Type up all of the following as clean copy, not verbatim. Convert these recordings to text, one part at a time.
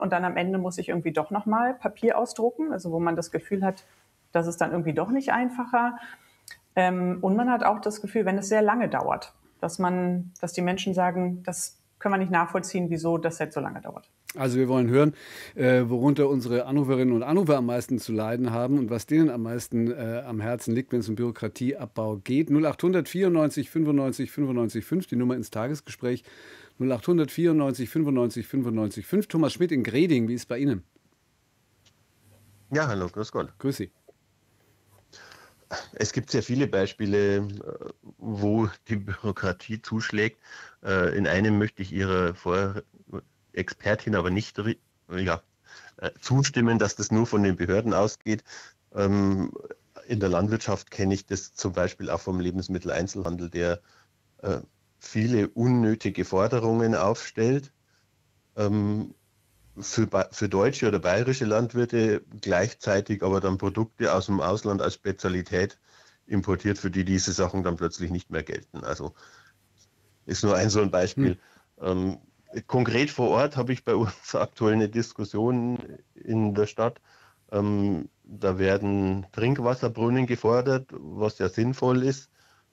und dann am Ende muss ich irgendwie doch nochmal Papier ausdrucken, also wo man das Gefühl hat, dass es dann irgendwie doch nicht einfacher. Und man hat auch das Gefühl, wenn es sehr lange dauert, dass die Menschen sagen, das können wir nicht nachvollziehen, wieso das jetzt so lange dauert. Also wir wollen hören, worunter unsere Anruferinnen und Anrufer am meisten zu leiden haben und was denen am meisten am Herzen liegt, wenn es um Bürokratieabbau geht. 0800 94 95 95 5, die Nummer ins Tagesgespräch. 0800 94 95 95 5. Thomas Schmidt in Greding, wie ist es bei Ihnen? Ja, hallo, grüß Gott. Grüß Sie. Es gibt sehr viele Beispiele, wo die Bürokratie zuschlägt. In einem möchte ich Ihrer Expertin aber nicht zustimmen, dass das nur von den Behörden ausgeht. In der Landwirtschaft kenne ich das zum Beispiel auch vom Lebensmitteleinzelhandel, der viele unnötige Forderungen aufstellt. Für deutsche oder bayerische Landwirte gleichzeitig aber dann Produkte aus dem Ausland als Spezialität importiert, für die diese Sachen dann plötzlich nicht mehr gelten. Also ist nur so ein Beispiel. Konkret vor Ort habe ich bei uns aktuell eine Diskussion in der Stadt. Da werden Trinkwasserbrunnen gefordert, was ja sinnvoll ist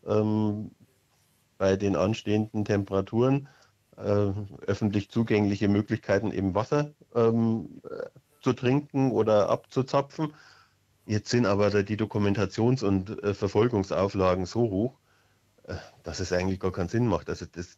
bei den anstehenden Temperaturen. Öffentlich zugängliche Möglichkeiten, eben Wasser zu trinken oder abzuzapfen. Jetzt sind aber die Dokumentations- und Verfolgungsauflagen so hoch, dass es eigentlich gar keinen Sinn macht. Also das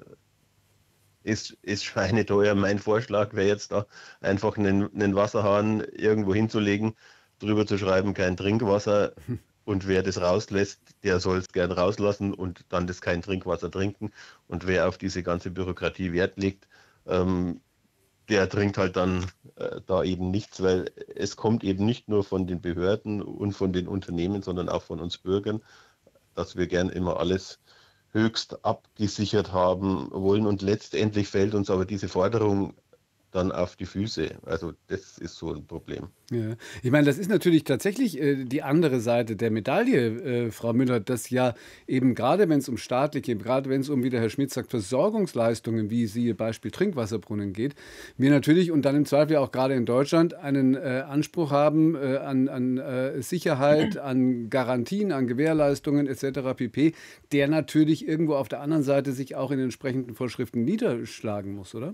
ist schweineteuer. Mein Vorschlag wäre jetzt da einfach einen Wasserhahn irgendwo hinzulegen, drüber zu schreiben, kein Trinkwasser. Und wer das rauslässt, der soll es gern rauslassen und dann das kein Trinkwasser trinken. Und wer auf diese ganze Bürokratie Wert legt, der trinkt halt dann da eben nichts, weil es kommt eben nicht nur von den Behörden und von den Unternehmen, sondern auch von uns Bürgern, dass wir gern immer alles höchst abgesichert haben wollen. Und letztendlich fällt uns aber diese Forderung dann auf die Füße. Also das ist so ein Problem. Ja. Ich meine, das ist natürlich tatsächlich die andere Seite der Medaille, Frau Müller, dass ja eben gerade wenn es um staatliche, gerade wenn es um, wie der Herr Schmidt sagt, Versorgungsleistungen, wie siehe Beispiel Trinkwasserbrunnen geht, wir natürlich und dann im Zweifel auch gerade in Deutschland einen Anspruch haben an Sicherheit, an Garantien, an Gewährleistungen etc. pp., der natürlich irgendwo auf der anderen Seite sich auch in entsprechenden Vorschriften niederschlagen muss, oder?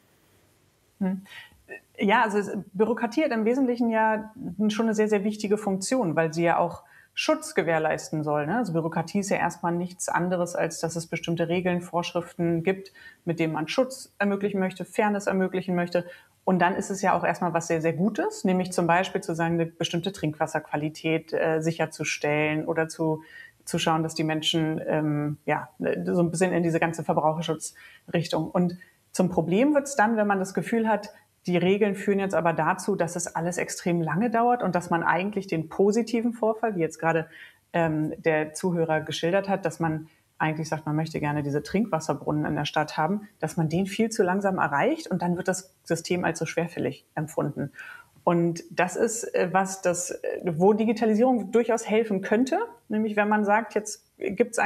Ja, also Bürokratie hat im Wesentlichen ja schon eine sehr, sehr wichtige Funktion, weil sie ja auch Schutz gewährleisten soll. Ne? Also Bürokratie ist ja erstmal nichts anderes, als dass es bestimmte Regeln, Vorschriften gibt, mit denen man Schutz ermöglichen möchte, Fairness ermöglichen möchte. Und dann ist es ja auch erstmal was sehr, sehr Gutes, nämlich zum Beispiel zu sagen, eine bestimmte Trinkwasserqualität sicherzustellen oder zu schauen, dass die Menschen so ein bisschen in diese ganze Verbraucherschutzrichtung. Und zum Problem wird es dann, wenn man das Gefühl hat, die Regeln führen jetzt aber dazu, dass es alles extrem lange dauert und dass man eigentlich den positiven Vorfall, wie jetzt gerade der Zuhörer geschildert hat, dass man eigentlich sagt, man möchte gerne diese Trinkwasserbrunnen in der Stadt haben, dass man den viel zu langsam erreicht und dann wird das System als so schwerfällig empfunden. Und das ist wo Digitalisierung durchaus helfen könnte, nämlich wenn man sagt, jetzt gibt es